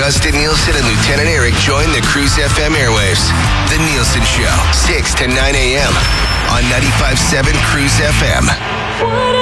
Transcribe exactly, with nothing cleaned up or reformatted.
Justin Nielsen and Lieutenant Eric join the Cruise F M airwaves. The Nielsen Show, six to nine a.m. on ninety-five point seven Cruise F M.